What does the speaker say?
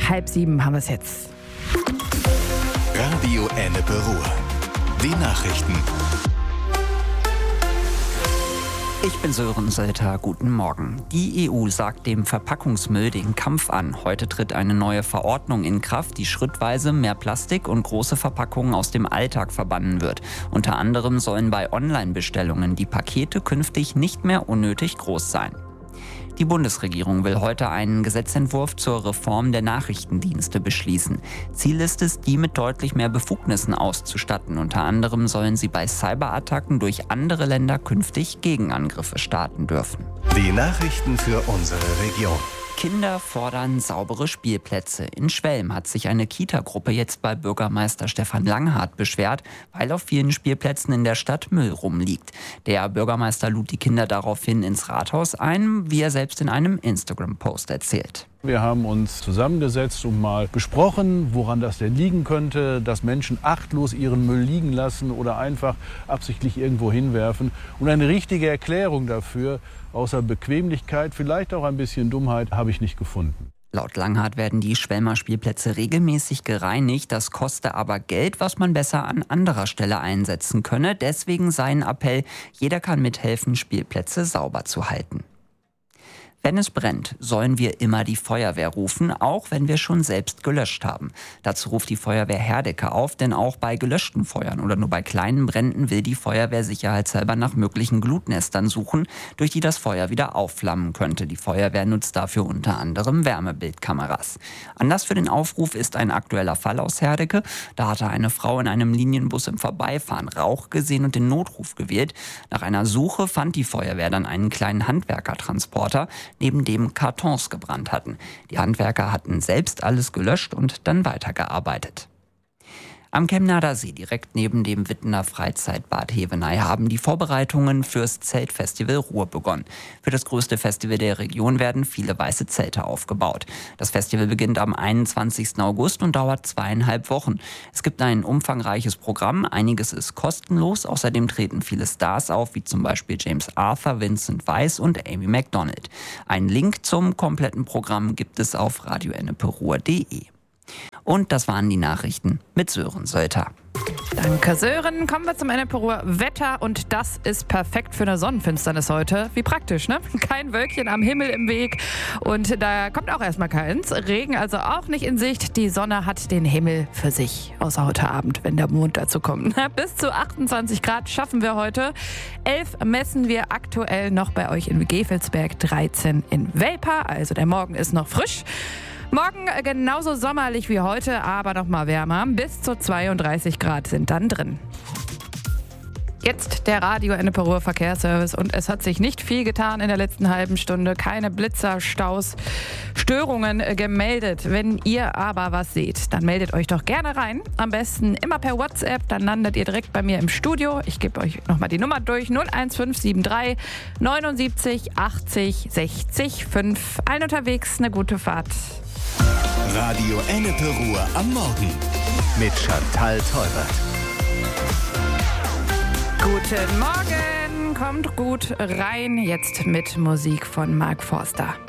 6:30 haben wir es jetzt. Radio Ennepe Ruhr. Die Nachrichten. Ich bin Sören Sölter, guten Morgen. Die EU sagt dem Verpackungsmüll den Kampf an. Heute tritt eine neue Verordnung in Kraft, die schrittweise mehr Plastik und große Verpackungen aus dem Alltag verbannen wird. Unter anderem sollen bei Online-Bestellungen die Pakete künftig nicht mehr unnötig groß sein. Die Bundesregierung will heute einen Gesetzentwurf zur Reform der Nachrichtendienste beschließen. Ziel ist es, die mit deutlich mehr Befugnissen auszustatten. Unter anderem sollen sie bei Cyberattacken durch andere Länder künftig Gegenangriffe starten dürfen. Die Nachrichten für unsere Region. Kinder fordern saubere Spielplätze. In Schwelm hat sich eine Kita-Gruppe jetzt bei Bürgermeister Stefan Langhardt beschwert, weil auf vielen Spielplätzen in der Stadt Müll rumliegt. Der Bürgermeister lud die Kinder daraufhin ins Rathaus ein, wie er selbst in einem Instagram-Post erzählt. Wir haben uns zusammengesetzt und mal besprochen, woran das denn liegen könnte, dass Menschen achtlos ihren Müll liegen lassen oder einfach absichtlich irgendwo hinwerfen. Und eine richtige Erklärung dafür, außer Bequemlichkeit, vielleicht auch ein bisschen Dummheit, habe ich nicht gefunden. Laut Langhardt werden die Schwelmer Spielplätze regelmäßig gereinigt. Das koste aber Geld, was man besser an anderer Stelle einsetzen könne. Deswegen sein Appell, jeder kann mithelfen, Spielplätze sauber zu halten. Wenn es brennt, sollen wir immer die Feuerwehr rufen, auch wenn wir schon selbst gelöscht haben. Dazu ruft die Feuerwehr Herdecke auf, denn auch bei gelöschten Feuern oder nur bei kleinen Bränden will die Feuerwehr sicherheitshalber nach möglichen Glutnestern suchen, durch die das Feuer wieder aufflammen könnte. Die Feuerwehr nutzt dafür unter anderem Wärmebildkameras. Anlass für den Aufruf ist ein aktueller Fall aus Herdecke. Da hatte eine Frau in einem Linienbus im Vorbeifahren Rauch gesehen und den Notruf gewählt. Nach einer Suche fand die Feuerwehr dann einen kleinen Handwerkertransporter, neben dem Kartons gebrannt hatten. Die Handwerker hatten selbst alles gelöscht und dann weitergearbeitet. Am Kemnader See, direkt neben dem Wittener Freizeitbad Heveney, haben die Vorbereitungen fürs Zeltfestival Ruhr begonnen. Für das größte Festival der Region werden viele weiße Zelte aufgebaut. Das Festival beginnt am 21. August und dauert 2,5 Wochen. Es gibt ein umfangreiches Programm, einiges ist kostenlos. Außerdem treten viele Stars auf, wie zum Beispiel James Arthur, Vincent Weiss und Amy Macdonald. Einen Link zum kompletten Programm gibt es auf radioenneperuhr.de. Und das waren die Nachrichten mit Sören Sölter. Danke, Sören. Kommen wir zum Ennepe Ruhr Wetter und das ist perfekt für eine Sonnenfinsternis heute. Wie praktisch, ne? Kein Wölkchen am Himmel im Weg und da kommt auch erstmal keins. Regen also auch nicht in Sicht. Die Sonne hat den Himmel für sich, außer heute Abend, wenn der Mond dazu kommt. Bis zu 28 Grad schaffen wir heute. 11 messen wir aktuell noch bei euch in Gefelsberg, 13 in Welper. Also der Morgen ist noch frisch. Morgen genauso sommerlich wie heute, aber noch mal wärmer. Bis zu 32 Grad sind dann drin. Jetzt der Radio Ennepe Ruhr Verkehrsservice und es hat sich nicht viel getan in der letzten halben Stunde. Keine Blitzer, Staus, Störungen gemeldet. Wenn ihr aber was seht, dann meldet euch doch gerne rein. Am besten immer per WhatsApp, dann landet ihr direkt bei mir im Studio. Ich gebe euch nochmal die Nummer durch. 01573 79 80 60 5. Allen unterwegs eine gute Fahrt. Radio Ennepe Ruhr am Morgen mit Chantal Teubert. Guten Morgen, kommt gut rein. Jetzt mit Musik von Mark Forster.